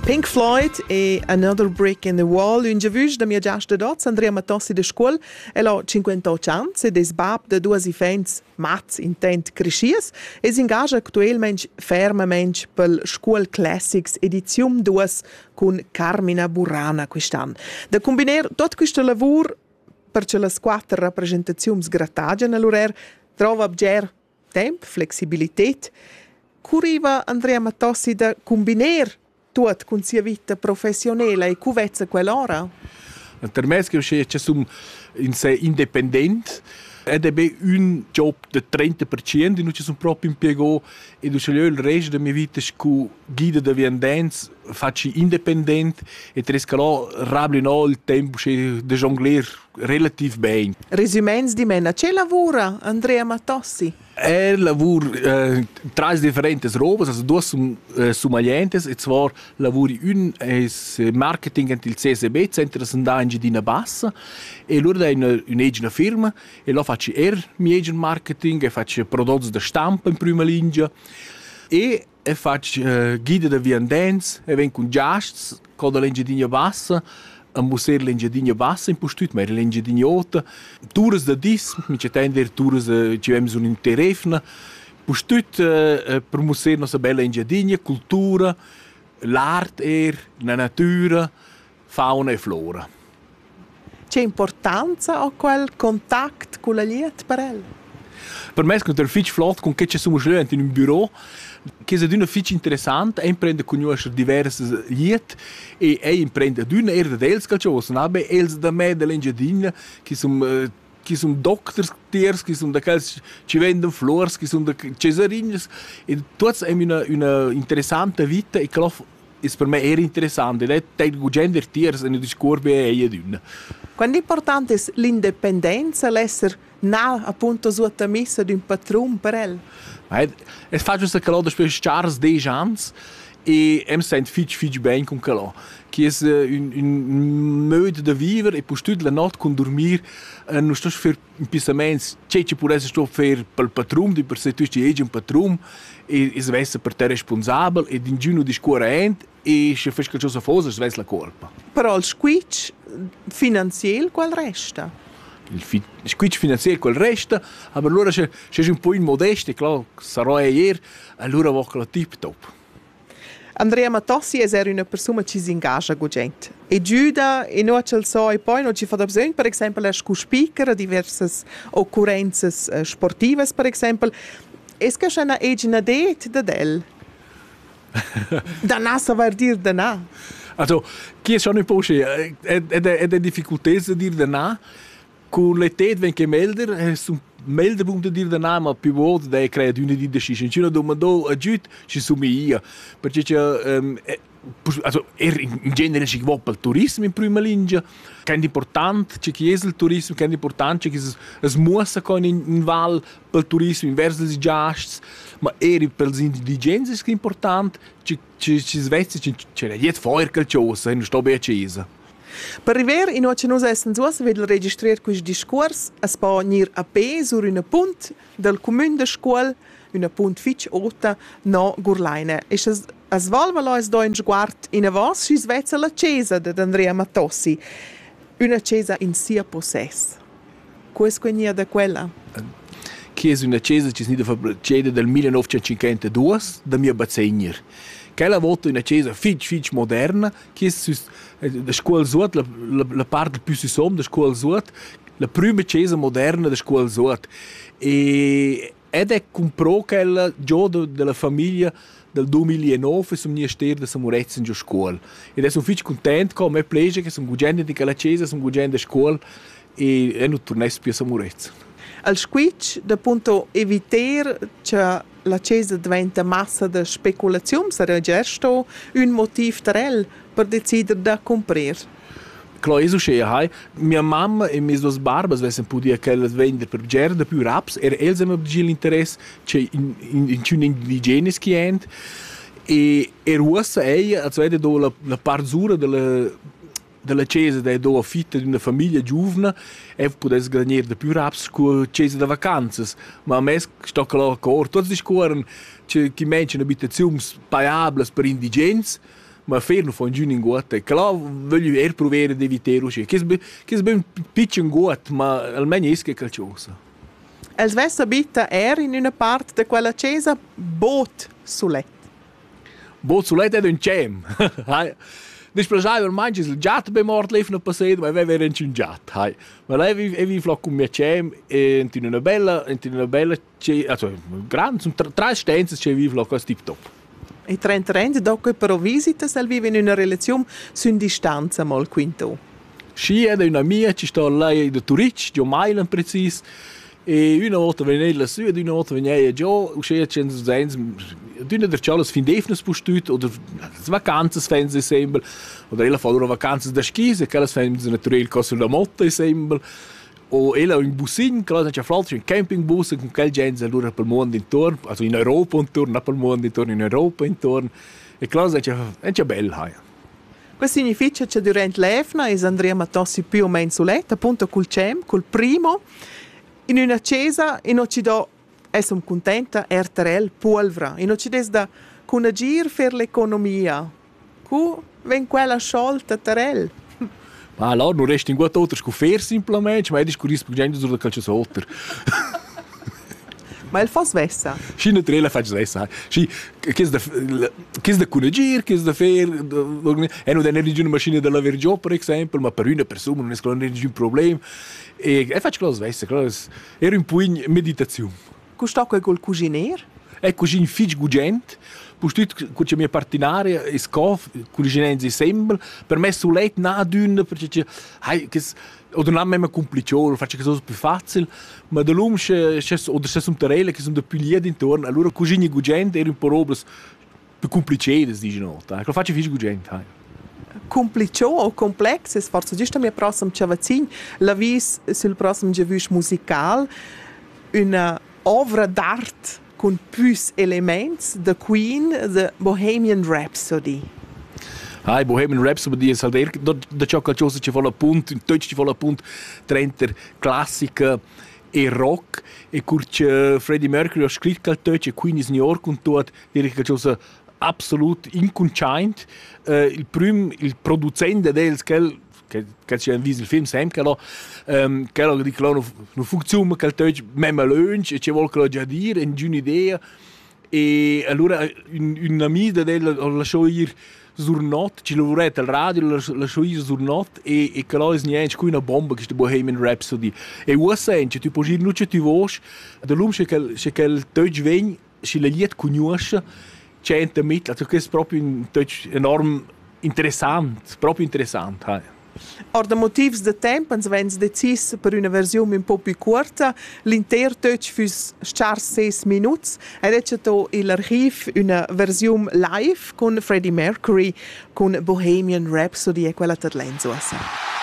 Pink Floyd e Another Brick in the Wall. Un giavusch da mia giasta dots, Andrea Matossi de scuol. El ha 58 ans ed es bab de duas ifens mats intent crescias. Es ingaja actualmente fermamente pel Scuol Classics edizium 2 con Carmina Burana quest'anno. Da combiner tot questo lavoro per le 4 rappresentazioni sgrattagen all'orer trova abger temp, flexibilitet. Curiva Andrea Matossi da combiner tot con sia vita professionale e cuvezza quell'ora? Per me c'è in sé indipendente ed è un job del 30%, non ci sono proprio impiegato e il resto della mia vita con guida di viandenza faccio indipendente e riesco a rabli il tempo di jonglare relativamente bene. Resumens di me, c'è lavora Andrea Matossi? Lavoro tre differenti robe, also due sommelientes, e zwar lavori un es marketing e il CSB, Centro Sandà in Gedina Bassa, e loro è una firma, e là faccio mio marketing, e faccio prodotti da stampa in prima linea, e faccio guida da viandenza, e vengo con giasts, con la Gedina Bassa, a museo l'Engedinha Bassa in postut, ma era l'Engedinha Ota. Tours da dis, mi c'è tender tours, ci avevamo un interefna. Postut per museo nostra bella Engedinha, cultura, l'arte, la natura, fauna e flora. C'è importanza a quel contatto con la liet per elle? Per me è un fitch flot con che ci siamo in un bureau, che è una fitch interessante, e imprende conoscere diverse liet e imprende una era dels calcios, nabe els da me dell'Engedina, che sono doctors tiers, che sono da quels ci vendono flores, che sono da cesarines, e tutti hanno una interessante vita e che è per me era interessante, ed è il gender tiers e non discorre e d'una. Quando è importante l'indipendenza, l'essere appunto sotto messa di un patron per elle? Es faccio sta calò dopo Charles 10 anni e mi sento fitch bene con calò. Che è un modo di vivere e poi la notte con dormire non sto per un pissamento, c'è pur essere per il patron, di per se tu sei un patron e svesse per te responsabile e in giorno di scuola e se fai qualcosa fosse svesse la colpa. Però il squitch finanziario qual resta? Il squitch finanziario quel resta, ma allora c'è un po' in modeste, claro, sarò ieri, allora va la tip top. Andrea Matossi è una persona che si ingaggia con gente. E giuda, e non ce so, e poi non ci fa bisogno, per esempio, con speaker a diverse occorrenze sportive, per esempio. È che c'è una idea da del? Da nasa va a dire da na. Also, chi è schon un po' è difficoltà di dire da na. Con l'età vengono melder, melderbom da dir da nama più volte da crea di una di decision. Ci non domando a giut ci sumia perché c'è also in genere ci va per il turismo in prima linea. Che è importante c'è che è il turismo, che è importante c'è che es muossa con in val per il turismo verso i giasts, ma per gli indigeni è importante ci svezzi c'è jetzt feuer calciosa, non sto bene accesa. Per arrivare in oggi noi siamo vedo registrare questo discorso, es può venire a peso su una punta del comune de scuola, una punta fitch alta no Gurlaine. E es valva lois do in sguard in avos si svezza la chiesa di Andrea Matossi, una chiesa in sia possess. Questo è da quella? Che è una chiesa che si del 1952 da mia bazzegner. Che è una chiesa fitch moderna, che è la scuola Sud, la parte più si som, la scuola Sud, la prima chiesa moderna della scuola Sud. Ed è comprato quella già della famiglia del 2009 sul ministero della Samurezza in scuola. Ed sono fitch contento che mi piace che sono guidando di quella chiesa, sono guidando della scuola e non torno più a Samurezza. Al squitch, da punto evitare che la chiesa diventa massa di speculazione, sarà giusto un motivo per decidere da comprare. Claro, isso c'è, mia mamma e mie due barbas avessero potuto che le vendere per giardino più raps, e eles hanno l'interesse che in indigeni che hanno, e russa ella, cioè la parzura della chiesa da fitta di una famiglia giovane e potesse guadagnare più raps con la chiesa da vacanze. Ma a me sto là a tutti i scuole che mencionano abitazioni pagabili per indigeni, ma fer non fa un giun in guata. E là voglio provare di evitare uscire. Che è ben piccolo in guata, ma almeno è che calciosa. Els vessa bitta in una parte di quella chiesa bot sulet. Bot sulet è un cem. Displacai ormai il giat be mort lefna passato, ma aveva un giat. Ma lei vi flocco con mia cem e in una bella also grande, sono tre stanze che vi flocco tip top. E 30 anni dopo però visita se vive in una relazione su distanza mal quinto. Sì, è una mia, ci sta lei da Turic, di Mailand precis. E una volta veniva la sua, una volta veniva già, uscire c'è una der Charles fin defnes postut oder vacanzas fans sempre oder ella fa loro vacanzas da skis, che las fans naturell cosul la motta sempre. O ella in busin, claro, c'è flotto in campingbus con quel gente allora per il mondo intorno, also in Europa intorno, non per il mondo intorno, in Europa intorno. E claro, è bello. Questo significa che durante l'EFNA Andrea Matossi più o meno suletta, appunto col CEM, col primo, in una chiesa, e non ci do, e sono contenta, terrel polvra, e non ci des da con agir per l'economia. Cu ven quella sciolta terrel. Ma allora non resta in guarda altro scofer semplicemente, ma è discorso per gente sulla calcio sotto. Ma il fa svessa. Sì, naturalmente fa svessa. Sì, che è da conagir, che è da fare, e non è una macchina da lavare già, per esempio, ma per una persona non è un problema. E faccio la svessa, era un po' in meditazione. Costò col cucinier? Ecco, c'è un figlio gugente, poi con la mia partinaria, e scoff, cucinenza sempre, per me sull'et na dünne, perché oder non è complicato, faccio cose più facili, ma da l'uomo c'è un terreno che sono più lieti intorno, allora cucini gugente era un po' robe più complicate, dicono. Lo faccio figlio gugente. Complicato o complesso, forse giusto la mia prossima ciavazzin, la vis sul prossimo giavush musical, una opera d'arte con più elementi, The Queen, The Bohemian Rhapsody. Bohemian Rhapsody è da ciò che ci fa l'appunto, in tutto ci fa l'appunto tra classica e rock, e curce Freddie Mercury ha scritto che tutto, e quindi in New York con tutto, direi che c'è absolut inconciant. Il producente del che c'è visto il film sempre che lo dice non funziona che il tutto memme lunch e ci vuole che lo già dire è un'idea e allora un'amica del lasciò ir sur not ci lavorate al radio lasciò ir sur not e che lo è niente qui una bomba che è Bohemian Rhapsody e ora senti tu puoi ir non c'è tu voce da l'uomo che il tutto viene ci le liet conosce c'è mit also che è proprio un touch enorm interessant proprio interessant. Or da motivs de tempo ens vens decis per una versione un po' più corta, l'intero touch fus char 6 minuti ed è stato l'archiv una versione live con Freddie Mercury con Bohemian Rhapsody e quella ter lenzosa.